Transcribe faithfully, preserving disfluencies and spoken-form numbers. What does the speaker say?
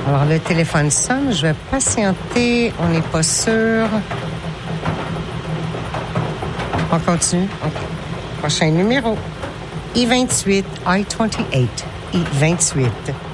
Alors, le téléphone sonne. Je vais patienter. On n'est pas sûr. On continue. OK. Prochain numéro. I vingt-huit, I vingt-huit, I vingt-huit.